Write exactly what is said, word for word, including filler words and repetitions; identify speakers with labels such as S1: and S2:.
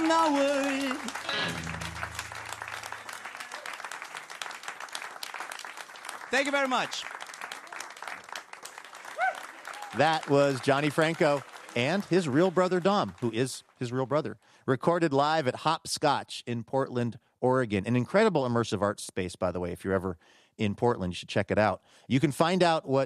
S1: I'm not worried. Thank you very much.
S2: That was Johnny Franco and his real brother, Dom, who is his real brother. Recorded live at Hopscotch in Portland, Oregon. An incredible immersive art space, by the way. If you're ever in Portland, you should check it out. You can find out what